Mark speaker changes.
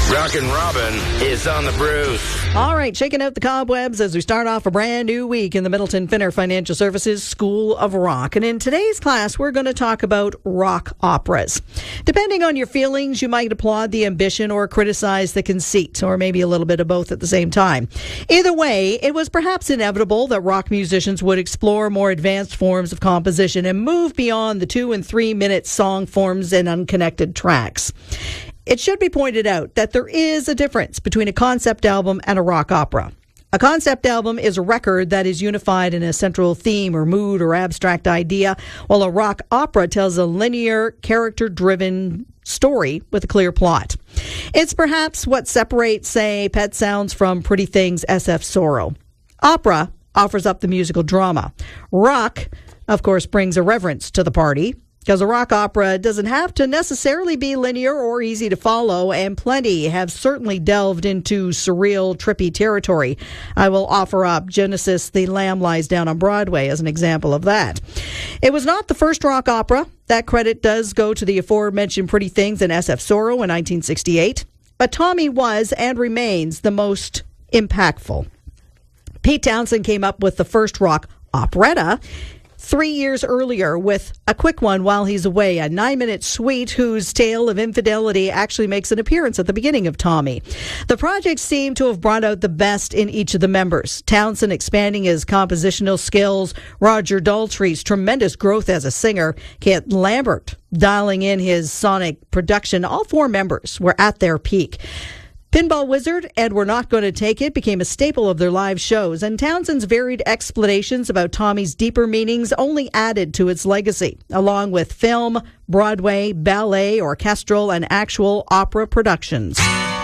Speaker 1: Rockin' Robin is on the Bruce.
Speaker 2: All right, shaking out the cobwebs as we start off a brand new week in the Middleton Finner Financial Services School of Rock. And in today's class, we're going to talk about rock operas. Depending on your feelings, you might applaud the ambition or criticize the conceit, or maybe a little bit of both at the same time. Either way, it was perhaps inevitable that rock musicians would explore more advanced forms of composition and move beyond the 2 and 3 minute song forms and unconnected tracks. It should be pointed out that there is a difference between a concept album and a rock opera. A concept album is a record that is unified in a central theme or mood or abstract idea, while a rock opera tells a linear, character-driven story with a clear plot. It's perhaps what separates, say, Pet Sounds from Pretty Things' SF Sorrow. Opera offers up the musical drama. Rock, of course, brings irreverence to the party, because a rock opera doesn't have to necessarily be linear or easy to follow, and plenty have certainly delved into surreal, trippy territory. I will offer up Genesis, The Lamb Lies Down on Broadway as an example of that. It was not the first rock opera. That credit does go to the aforementioned Pretty Things and SF Sorrow in 1968. But Tommy was and remains the most impactful. Pete Townshend came up with the first rock operetta 3 years earlier with a quick one while he's away, a 9-minute suite whose tale of infidelity actually makes an appearance at the beginning of Tommy. The project seemed to have brought out the best in each of the members. Townshend expanding his compositional skills, Roger Daltrey's tremendous growth as a singer, Kent Lambert dialing in his sonic production. All 4 members were at their peak. Pinball Wizard and We're Not Going to Take It became a staple of their live shows, and Townshend's varied explanations about Tommy's deeper meanings only added to its legacy, along with film, Broadway, ballet, orchestral, and actual opera productions.